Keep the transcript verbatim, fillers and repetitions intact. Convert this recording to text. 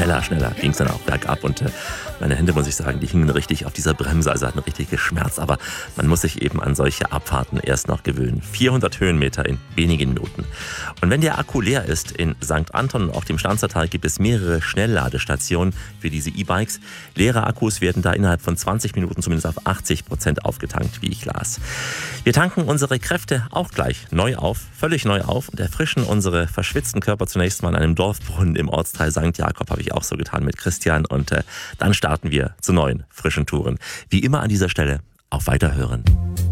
schneller, schneller ging es dann auch bergab und äh, meine Hände, muss ich sagen, die hingen richtig auf dieser Bremse, also hatten richtig geschmerzt, aber man muss sich eben an solche Abfahrten erst noch gewöhnen. vierhundert Höhenmeter in wenigen Minuten. Und wenn der Akku leer ist, in Sankt Anton und auch dem Starnstertal gibt es mehrere Schnellladestationen für diese E-Bikes. Leere Akkus werden da innerhalb von zwanzig Minuten zumindest auf achtzig Prozent aufgetankt, wie ich las. Wir tanken unsere Kräfte auch gleich neu auf, völlig neu auf und erfrischen unsere verschwitzten Körper zunächst mal an einem Dorfbrunnen im Ortsteil Sankt Jakob, habe ich auch so getan mit Christian und äh, dann starten wir zu neuen, frischen Touren. Wie immer an dieser Stelle auf Weiterhören.